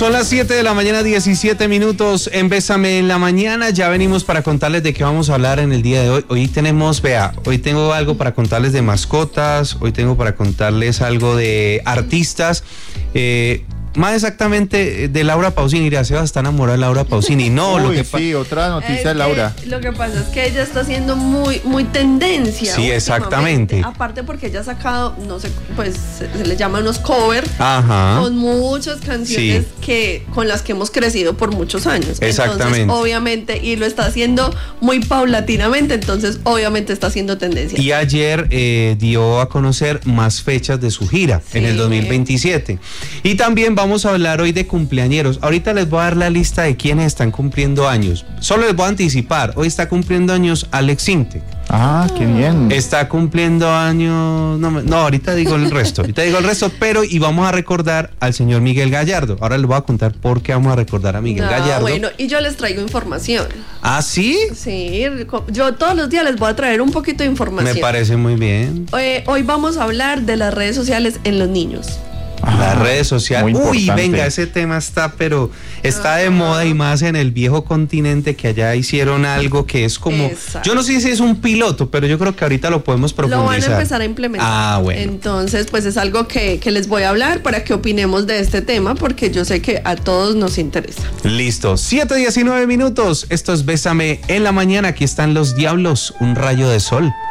Son las 7 de la mañana, 17 minutos en Bésame en la Mañana. Ya venimos para contarles de qué vamos a hablar en el día de hoy. Hoy tengo algo para contarles de mascotas, hoy tengo para contarles algo de artistas. Más exactamente de Laura Pausini. Mira, Sebas está enamorada de Laura Pausini. No, sí, otra noticia de Laura. Lo que pasa es que ella está haciendo muy tendencia. Sí, exactamente. Aparte porque ella ha sacado, no sé, pues se le llaman unos covers. Ajá. Con muchas canciones con las que hemos crecido por muchos años. Exactamente. Entonces, obviamente, y lo está haciendo muy paulatinamente, entonces obviamente está haciendo tendencia. Y ayer dio a conocer más fechas de su gira en el 2027. Y también vamos a hablar hoy de cumpleañeros. Ahorita les voy a dar la lista de quienes están cumpliendo años. Solo les voy a anticipar. Hoy está cumpliendo años Alex Sintek. Ah, qué bien. Está cumpliendo años... No, ahorita digo el resto. Pero y vamos a recordar al señor Miguel Gallardo. Ahora les voy a contar por qué vamos a recordar a Miguel Gallardo. Bueno, y yo les traigo información. ¿Ah, sí? Sí, yo todos los días les voy a traer un poquito de información. Me parece muy bien. Hoy vamos a hablar de las redes sociales en los niños. Las redes sociales. Uy, venga, ese tema está de moda y más en el viejo continente, que allá hicieron algo que es como... Exacto. Yo no sé si es un piloto, pero yo creo que ahorita lo podemos profundizar. Lo van a empezar a implementar. Ah, bueno. Entonces, pues es algo que les voy a hablar para que opinemos de este tema, porque yo sé que a todos nos interesa. Listo, 7:19 minutos. Esto es Bésame en la Mañana. Aquí están Los Diablos, un rayo de sol.